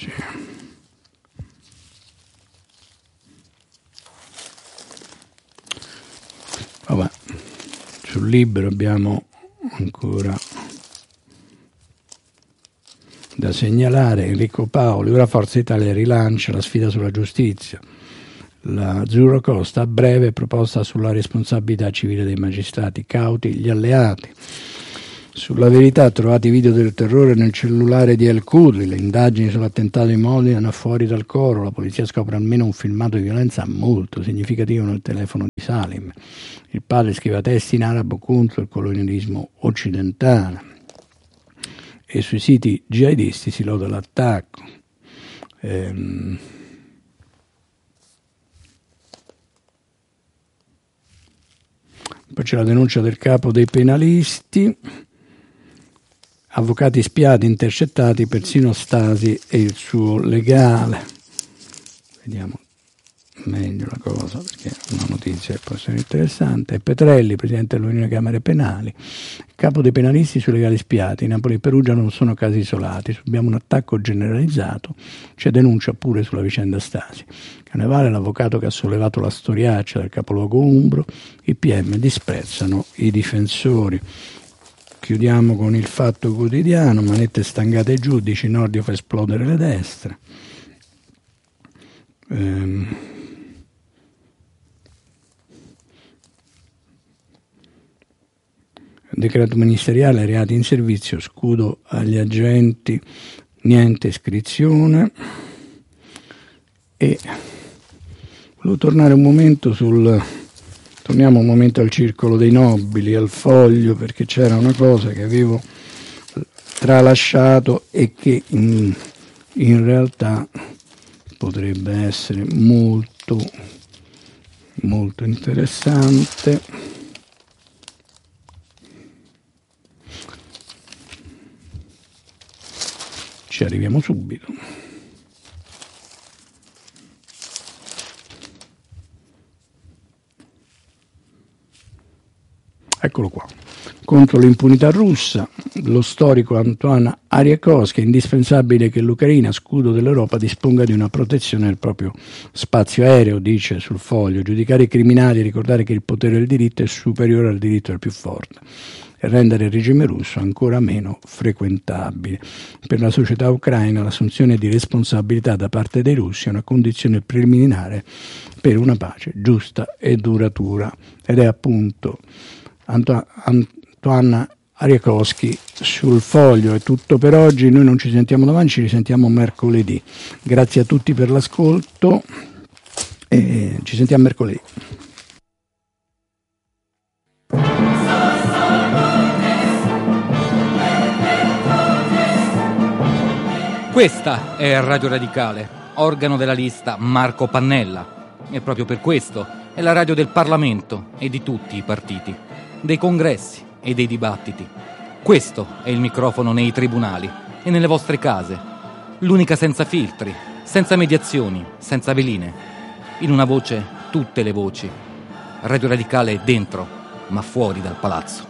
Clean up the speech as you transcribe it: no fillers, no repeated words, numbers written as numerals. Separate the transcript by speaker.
Speaker 1: Vabbè, sul Libero abbiamo ancora da segnalare Enrico Paoli, ora Forza Italia rilancia la sfida sulla giustizia. La Azzurro Costa a breve proposta sulla responsabilità civile dei magistrati, cauti gli alleati. Sulla Verità trovati i video del terrore nel cellulare di El Curri, le indagini sull'attentato di Modena fuori dal coro, la polizia scopre almeno un filmato di violenza molto significativo nel telefono di Salim. Il padre scrive testi in arabo contro il colonialismo occidentale. E sui siti jihadisti si loda l'attacco. Poi c'è la denuncia del capo dei penalisti, avvocati spiati, intercettati, persino Stasi e il suo legale. Vediamo meglio la cosa perché è una notizia che può essere interessante. Petrelli, presidente dell'Unione Camere Penali, capo dei penalisti sui legali spiati. Napoli e Perugia non sono casi isolati, subiamo un attacco generalizzato, c'è denuncia pure sulla vicenda Stasi. Carnevale, l'avvocato che ha sollevato la storiaccia del capoluogo umbro, i PM disprezzano i difensori. Chiudiamo con il Fatto Quotidiano, manette stangate ai giudici, Nordio fa esplodere le destre. Decreto ministeriale, reati in servizio, scudo agli agenti, niente iscrizione. E volevo tornare un momento torniamo un momento al circolo dei nobili, al Foglio, perché c'era una cosa che avevo tralasciato e che in realtà potrebbe essere molto molto interessante. Ci arriviamo subito. Eccolo qua. Contro l'impunità russa, lo storico Antoine Ariakowski, è indispensabile che l'Ucraina, scudo dell'Europa, disponga di una protezione del proprio spazio aereo, dice sul Foglio. Giudicare i criminali e ricordare che il potere del diritto è superiore al diritto del più forte e rendere il regime russo ancora meno frequentabile. Per la società ucraina l'assunzione di responsabilità da parte dei russi è una condizione preliminare per una pace giusta e duratura. Ed è appunto Antoine Ariakowski sul Foglio. È tutto per oggi, noi non ci sentiamo domani, ci risentiamo mercoledì. Grazie a tutti per l'ascolto e ci sentiamo mercoledì.
Speaker 2: Questa è Radio Radicale, organo della lista Marco Pannella, e proprio per questo è la radio del Parlamento e di tutti i partiti, dei congressi e dei dibattiti. Questo è il microfono nei tribunali e nelle vostre case, l'unica senza filtri, senza mediazioni, senza veline. In una voce tutte le voci. Radio Radicale è dentro, ma fuori dal palazzo.